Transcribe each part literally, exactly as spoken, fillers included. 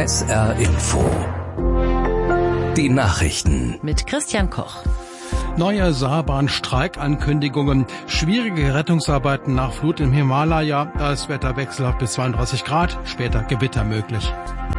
S R Info. Die Nachrichten mit Christian Koch. Neue Saarbahn-Streikankündigungen, schwierige Rettungsarbeiten nach Flut im Himalaya, das Wetter wechselhaft bis zweiunddreißig Grad, später Gewitter möglich.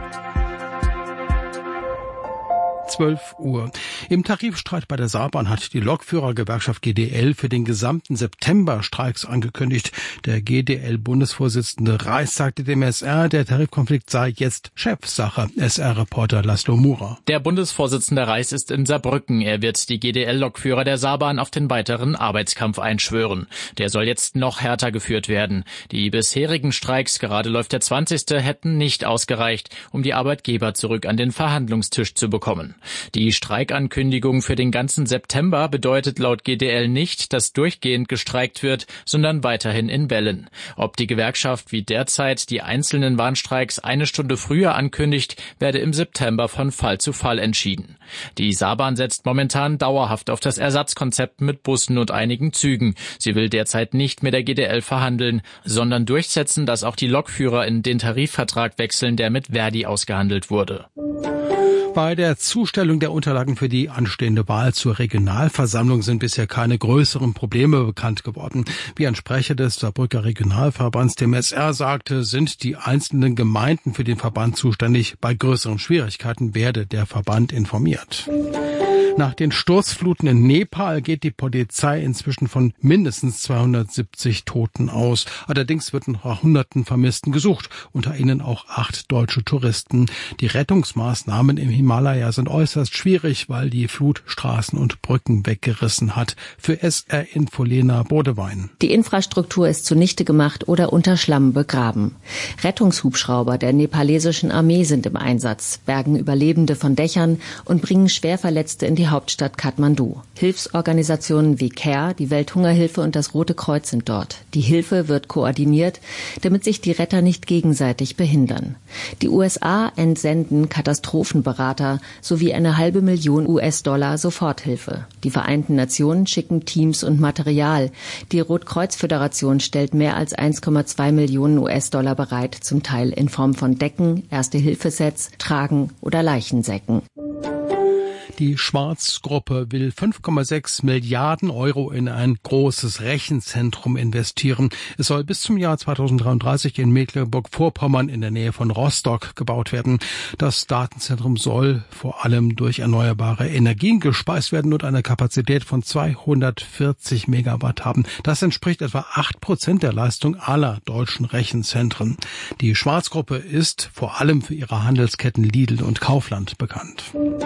zwölf Uhr. Im Tarifstreit bei der Saarbahn hat die Lokführergewerkschaft G D L für den gesamten September Streiks angekündigt. Der G D L-Bundesvorsitzende Reis sagte dem S R, der Tarifkonflikt sei jetzt Chefsache. S R-Reporter Laszlo Mura. Der Bundesvorsitzende Reis ist in Saarbrücken. Er wird die G D L-Lokführer der Saarbahn auf den weiteren Arbeitskampf einschwören. Der soll jetzt noch härter geführt werden. Die bisherigen Streiks, gerade läuft der zwanzigste, hätten nicht ausgereicht, um die Arbeitgeber zurück an den Verhandlungstisch zu bekommen. Die Streikankündigung für den ganzen September bedeutet laut G D L nicht, dass durchgehend gestreikt wird, sondern weiterhin in Wellen. Ob die Gewerkschaft wie derzeit die einzelnen Warnstreiks eine Stunde früher ankündigt, werde im September von Fall zu Fall entschieden. Die Saarbahn setzt momentan dauerhaft auf das Ersatzkonzept mit Bussen und einigen Zügen. Sie will derzeit nicht mit der G D L verhandeln, sondern durchsetzen, dass auch die Lokführer in den Tarifvertrag wechseln, der mit Verdi ausgehandelt wurde. Bei der Zustellung der Unterlagen für die anstehende Wahl zur Regionalversammlung sind bisher keine größeren Probleme bekannt geworden. Wie ein Sprecher des Saarbrücker Regionalverbands dem S R sagte, sind die einzelnen Gemeinden für den Verband zuständig. Bei größeren Schwierigkeiten werde der Verband informiert. Nach den Sturzfluten in Nepal geht die Polizei inzwischen von mindestens zweihundertsiebzig Toten aus. Allerdings wird nach Hunderten Vermissten gesucht, unter ihnen auch acht deutsche Touristen. Die Rettungsmaßnahmen im Himalaya sind äußerst schwierig, weil die Flut Straßen und Brücken weggerissen hat. Für S R-Info Lena Bodewein. Die Infrastruktur ist zunichte gemacht oder unter Schlamm begraben. Rettungshubschrauber der nepalesischen Armee sind im Einsatz, bergen Überlebende von Dächern und bringen Schwerverletzte in die Hauptstadt Kathmandu. Hilfsorganisationen wie CARE, die Welthungerhilfe und das Rote Kreuz sind dort. Die Hilfe wird koordiniert, damit sich die Retter nicht gegenseitig behindern. Die U S A entsenden Katastrophenberater sowie eine halbe Million U S-Dollar Soforthilfe. Die Vereinten Nationen schicken Teams und Material. Die Rotkreuz-Föderation stellt mehr als eins Komma zwei Millionen U S-Dollar bereit, zum Teil in Form von Decken, Erste-Hilfe-Sets, Tragen oder Leichensäcken. Die Schwarz-Gruppe will fünf Komma sechs Milliarden Euro in ein großes Rechenzentrum investieren. Es soll bis zum Jahr zweitausenddreiunddreißig in Mecklenburg-Vorpommern in der Nähe von Rostock gebaut werden. Das Datenzentrum soll vor allem durch erneuerbare Energien gespeist werden und eine Kapazität von zweihundertvierzig Megawatt haben. Das entspricht etwa acht Prozent der Leistung aller deutschen Rechenzentren. Die Schwarz-Gruppe ist vor allem für ihre Handelsketten Lidl und Kaufland bekannt.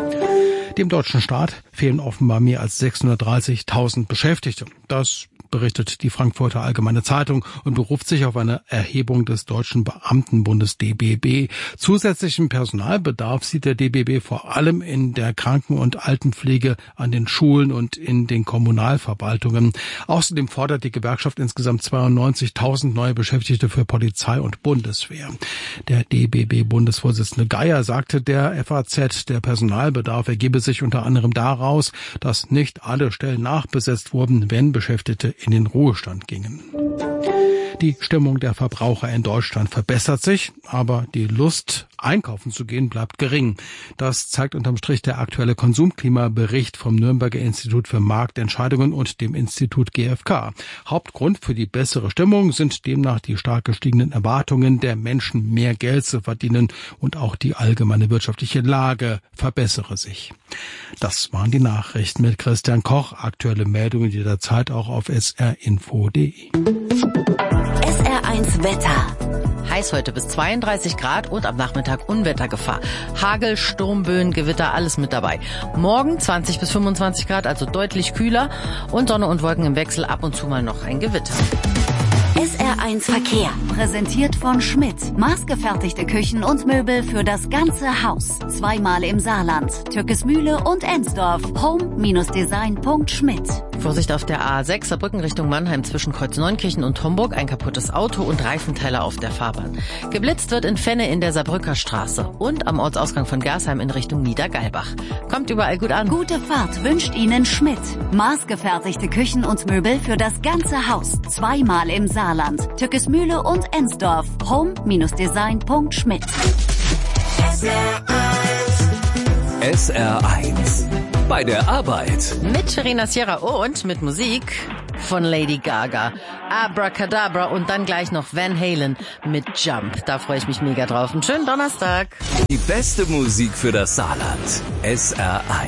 Dem deutschen Staat fehlen offenbar mehr als sechshundertdreißigtausend Beschäftigte. Das berichtet die Frankfurter Allgemeine Zeitung und beruft sich auf eine Erhebung des Deutschen Beamtenbundes D B B. Zusätzlichen Personalbedarf sieht der D B B vor allem in der Kranken- und Altenpflege, an den Schulen und in den Kommunalverwaltungen. Außerdem fordert die Gewerkschaft insgesamt zweiundneunzigtausend neue Beschäftigte für Polizei und Bundeswehr. Der D B B-Bundesvorsitzende Geier sagte der F A Z, der Personalbedarf ergebe sich unter anderem daraus, dass nicht alle Stellen nachbesetzt wurden, wenn Beschäftigte in den Ruhestand gingen. Die Stimmung der Verbraucher in Deutschland verbessert sich, aber die Lust, einkaufen zu gehen, bleibt gering. Das zeigt unterm Strich der aktuelle Konsumklimabericht vom Nürnberger Institut für Marktentscheidungen und dem Institut G F K. Hauptgrund für die bessere Stimmung sind demnach die stark gestiegenen Erwartungen der Menschen, mehr Geld zu verdienen, und auch die allgemeine wirtschaftliche Lage verbessere sich. Das waren die Nachrichten mit Christian Koch. Aktuelle Meldungen jederzeit auch auf s r info punkt d e. S R eins Wetter. Heiß heute bis zweiunddreißig Grad und am Nachmittag Unwettergefahr. Hagel, Sturmböen, Gewitter, alles mit dabei. Morgen zwanzig bis fünfundzwanzig Grad, also deutlich kühler, und Sonne und Wolken im Wechsel, ab und zu mal noch ein Gewitter. S R eins Verkehr, präsentiert von Schmidt. Maßgefertigte Küchen und Möbel für das ganze Haus. Zweimal im Saarland, Türkesmühle und Ensdorf. home Design Punkt schmidt. Vorsicht auf der A sechs, Saarbrücken Richtung Mannheim zwischen Kreuzneunkirchen und Homburg. Ein kaputtes Auto und Reifenteile auf der Fahrbahn. Geblitzt wird in Fenne in der Saarbrücker Straße und am Ortsausgang von Gersheim in Richtung Niedergalbach. Kommt überall gut an. Gute Fahrt wünscht Ihnen Schmidt. Maßgefertigte Küchen und Möbel für das ganze Haus. Zweimal im Saarland, Türkesmühle und Ensdorf. home Design Punkt schmidt. S R eins. Bei der Arbeit. Mit Sherina Sierra und mit Musik von Lady Gaga. Abracadabra und dann gleich noch Van Halen mit Jump. Da freue ich mich mega drauf. Einen schönen Donnerstag. Die beste Musik für das Saarland. S R eins.